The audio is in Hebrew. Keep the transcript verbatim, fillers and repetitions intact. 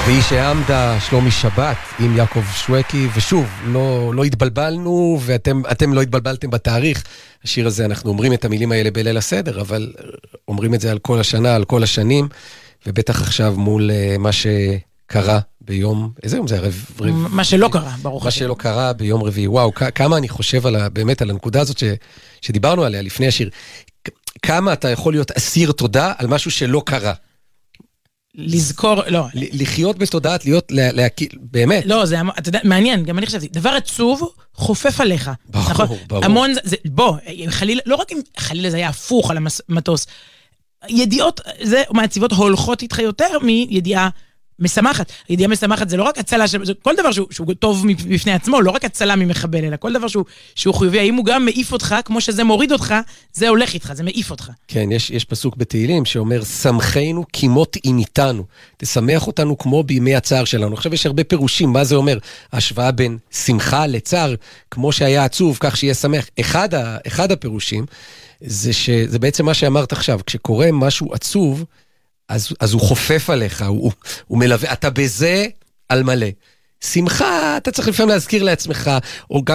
והיא שעמדה שלומי שבת עם יעקב שווקי, ושוב, לא, לא התבלבלנו, ואתם אתם לא התבלבלתם בתאריך. השיר הזה, אנחנו אומרים את המילים האלה בליל הסדר, אבל אומרים את זה על כל השנה, על כל השנים, ובטח עכשיו מול uh, מה שקרה ביום, איזה יום זה? רב, רב, מה שלא קרה, ברוך מה השם. שלא קרה ביום רביעי. וואו, כ- כמה אני חושב על ה, באמת על הנקודה הזאת ש, שדיברנו עליה לפני השיר. כמה אתה יכול להיות אסיר תודה על משהו שלא קרה. לזכור, לא. לחיות בתודעת, להיות, להכיר, באמת. לא, זה, אתה יודע, מעניין, גם אני חשבתי, דבר עצוב חופף עליך. ברור, נכון? ברור. המון, זה, בוא, חלילה, לא רק אם חלילה זה היה הפוך על המטוס, ידיעות, זה מהציבות הולכות איתך יותר מידיעה משמחת. ידיעה משמחת זה לא רק הצלה, זה כל דבר שהוא, שהוא טוב בפני עצמו, לא רק הצלה ממחבל, אלא כל דבר שהוא, שהוא חיובי, האם הוא גם מעיף אותך, כמו שזה מוריד אותך, זה הולך איתך, זה מעיף אותך. כן, יש, יש פסוק בתהילים שאומר, שמחנו כמות עם איתנו, תשמח אותנו כמו בימי הצער שלנו. עכשיו יש הרבה פירושים, מה זה אומר? השוואה בין שמחה לצער, כמו שהיה עצוב, כך שיהיה שמח. אחד, ה, אחד הפירושים, זה שזה בעצם מה שאמרת עכשיו, כשקורה משהו עצוב, אז, אז הוא חופף עליך, הוא, הוא מלווה, אתה בזה על מלא. שמחה, אתה צריך לפעמים להזכיר לעצמך, או גם